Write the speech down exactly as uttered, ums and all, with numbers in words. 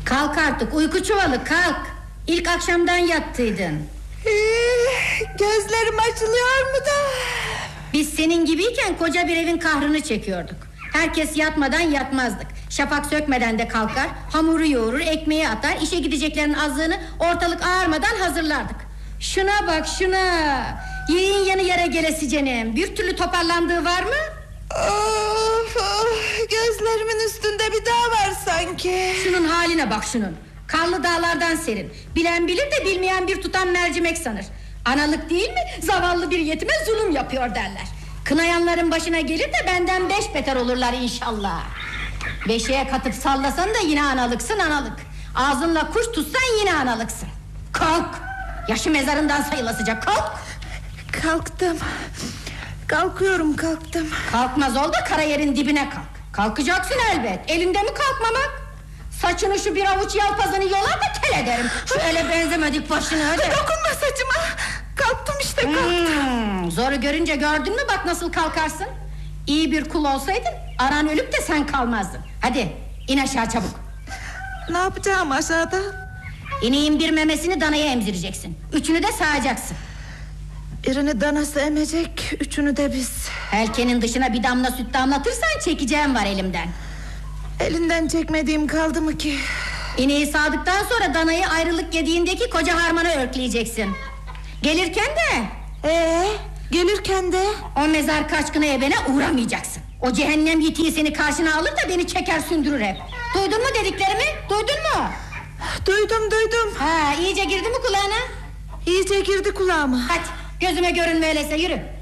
Kalk artık uyku çuvalı, kalk. İlk akşamdan yattıydın. Ee, gözlerim açılıyor mu da? Biz senin gibiyken koca bir evin kahrını çekiyorduk. Herkes yatmadan yatmazdık. Şafak sökmeden de kalkar, hamuru yoğurur, ekmeği atar, işe gideceklerin azlığını ortalık ağarmadan hazırlardık. Şuna bak şuna. Yiğin yanı yere gelesi canım. Bir türlü toparlandığı var mı? Of, of, gözlerimin üstünde bir dağ var sanki. Şunun haline bak şunun. Karlı dağlardan serin. Bilen bilir de bilmeyen bir tutam mercimek sanır. Analık değil mi? Zavallı bir yetime zulüm yapıyor derler. Kınayanların başına gelir de benden beş beter olurlar inşallah. Beşiğe katıp sallasan da yine analıksın analık. Ağzınla kuş tutsan yine analıksın. Kalk. Yaşı mezarından sayılasıca kalk. Kalktım. Kalkıyorum kalktım. Kalkmaz ol da kara yerin dibine kalk. Kalkacaksın elbet. Elinde mi kalkmamak? Saçını şu bir avuç yalpazını yolar da tel ederim. Şöyle benzemedik başını hadi. Dokunma saçıma. Kalktım işte kalktım. Hmm, zoru görünce gördün mü bak nasıl kalkarsın. İyi bir kul olsaydın anan ölüp de sen kalmazdın. Hadi in aşağı çabuk. Ne yapacağım aşağıda? İneğin bir memesini danaya emzireceksin. Üçünü de sağacaksın. Birini danası emecek, üçünü de biz. Helkenin dışına bir damla süt damlatırsan çekeceğim var elimden. Elinden çekmediğim kaldı mı ki? İneği sağdıktan sonra danayı ayrılık yediğindeki koca harmana örkleyeceksin. Gelirken de Ee, gelirken de o mezar kaçkını ebene uğramayacaksın. O cehennem yitiği seni karşına alır da beni çeker sündürür hep. Duydun mu dediklerimi? Duydun mu? Duydum duydum. Ha, iyice girdi mi kulağına? İyice girdi kulağıma. Hadi gözüme görünme öyleyse yürü.